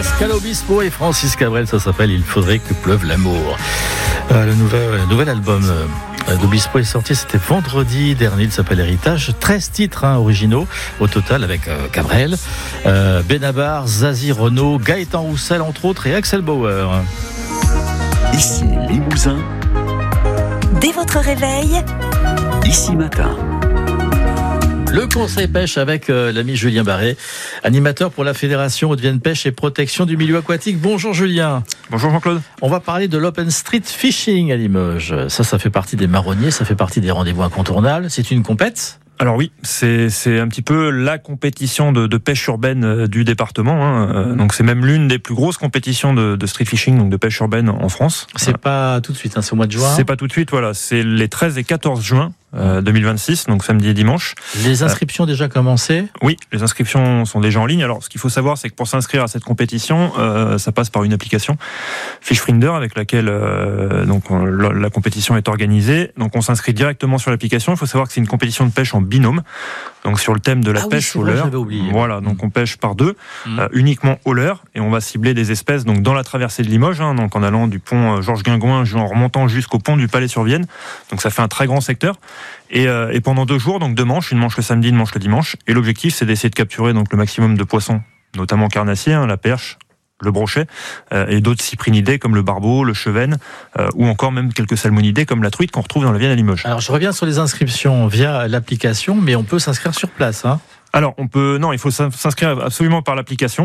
Pascal Obispo et Francis Cabrel, ça s'appelle Il faudrait que pleuve l'amour. Le nouvel album d'Obispo est sorti, c'était vendredi dernier, il s'appelle Héritage. 13 titres originaux au total avec Cabrel, Benabar, Zazie, Renaud, Gaëtan Roussel entre autres et Axel Bauer. Ici Limousin. Dès votre réveil, Ici Matin. Le conseil pêche avec l'ami Julien Barré, animateur pour la Fédération Hauts-de-Vienne Pêche et Protection du milieu aquatique. Bonjour Julien. Bonjour Jean-Claude. On va parler de l'Open Street Fishing à Limoges. Ça fait partie des marronniers, ça fait partie des rendez-vous incontournables. C'est une compète ? Alors oui, c'est un petit peu la compétition de pêche urbaine du département. Donc c'est même l'une des plus grosses compétitions de street fishing, donc de pêche urbaine en France. C'est pas tout de suite, c'est au mois de juin. C'est pas tout de suite, voilà. C'est les 13 et 14 juin 2026, donc samedi et dimanche. Les inscriptions déjà commencées ? Oui, les inscriptions sont déjà en ligne. Alors ce qu'il faut savoir, c'est que pour s'inscrire à cette compétition, ça passe par une application Fishfinder avec laquelle la compétition est organisée. Donc on s'inscrit directement sur l'application. Il faut savoir que c'est une compétition de pêche en binôme, donc sur le thème de la pêche au leurre. Voilà, donc on pêche par deux, uniquement au leurre, et on va cibler des espèces donc dans la traversée de Limoges, donc en allant du pont Georges Guingouin en remontant jusqu'au pont du Palais-sur-Vienne. Donc ça fait un très grand secteur. Et pendant 2 jours, donc 2 manches, une manche le samedi, une manche le dimanche. Et l'objectif, c'est d'essayer de capturer donc le maximum de poissons, notamment carnassiers, la perche, le brochet, et d'autres cyprinidés comme le barbeau, le chevenne, ou encore même quelques salmonidés comme la truite qu'on retrouve dans la Vienne à Limoges. Alors je reviens sur les inscriptions via l'application, mais on peut s'inscrire sur place, Alors il faut s'inscrire absolument par l'application.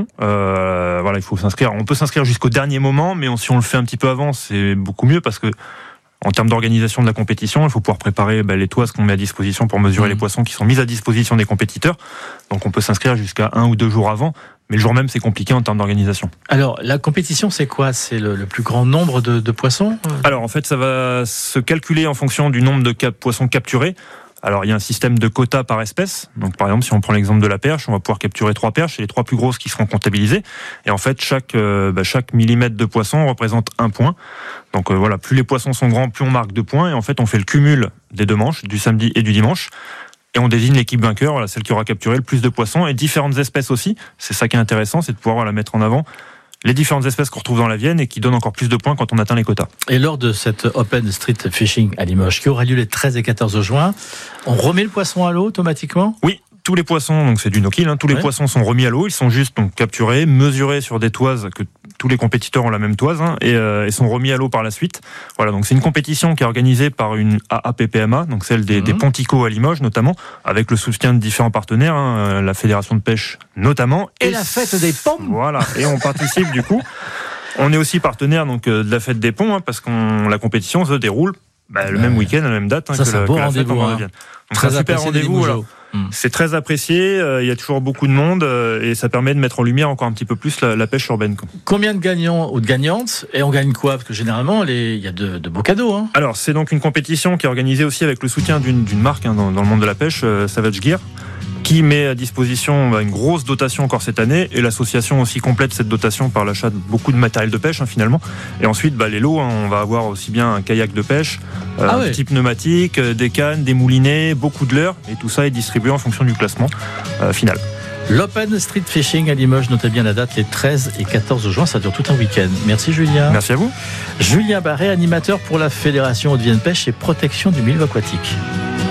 Il faut s'inscrire. On peut s'inscrire jusqu'au dernier moment, mais si on le fait un petit peu avant, c'est beaucoup mieux parce que en termes d'organisation de la compétition, il faut pouvoir préparer les toises qu'on met à disposition pour mesurer les poissons qui sont mis à disposition des compétiteurs. Donc on peut s'inscrire jusqu'à 1 ou 2 jours avant, mais le jour même c'est compliqué en termes d'organisation. Alors la compétition c'est quoi ? C'est le plus grand nombre de poissons ? Alors en fait ça va se calculer en fonction du nombre de poissons capturés. Alors il y a un système de quotas par espèce. Donc par exemple si on prend l'exemple de la perche, on va pouvoir capturer 3 perches et les 3 plus grosses qui seront comptabilisées. Et en fait chaque millimètre de poisson représente 1 point. Donc plus les poissons sont grands, plus on marque 2 points. Et en fait on fait le cumul des 2 manches, du samedi et du dimanche. Et on désigne l'équipe vainqueur, celle qui aura capturé le plus de poissons et différentes espèces aussi. C'est ça qui est intéressant, c'est de pouvoir mettre en avant les différentes espèces qu'on retrouve dans la Vienne et qui donnent encore plus de points quand on atteint les quotas. Et lors de cette Open Street Fishing à Limoges, qui aura lieu les 13 et 14 juin, on remet le poisson à l'eau automatiquement ? Oui, tous les poissons, donc c'est du no-kill, tous les poissons sont remis à l'eau, ils sont juste capturés, mesurés sur des toises, que tous les compétiteurs ont la même toise, et sont remis à l'eau par la suite. Voilà, donc c'est une compétition qui est organisée par une AAPPMA, donc celle des ponticos à Limoges notamment, avec le soutien de différents partenaires, la Fédération de pêche notamment. Et la fête des ponts. Voilà, et on participe du coup. On est aussi partenaire de la fête des ponts, parce que la compétition se déroule le même week-end, à la même date ça, c'est un beau rendez-vous. Donc c'est un super rendez-vous. Voilà. C'est très apprécié, il y a toujours beaucoup de monde et ça permet de mettre en lumière encore un petit peu plus la pêche urbaine. Combien de gagnants ou de gagnantes ? Et on gagne quoi ? Parce que généralement, il y a de beaux cadeaux. Alors, c'est donc une compétition qui est organisée aussi avec le soutien d'une marque dans le monde de la pêche, Savage Gear, qui met à disposition une grosse dotation encore cette année, et l'association aussi complète cette dotation par l'achat de beaucoup de matériel de pêche finalement. Et ensuite les lots, on va avoir aussi bien un kayak de pêche, un petit pneumatique, des cannes, des moulinets, beaucoup de leurres, et tout ça est distribué en fonction du classement final. L'Open Street Fishing à Limoges, notez bien la date, les 13 et 14 juin, ça dure tout un week-end. Merci Julien. Merci à vous. Julien Barré, animateur pour la Fédération Hauts-de-Vienne Pêche et Protection du milieu aquatique.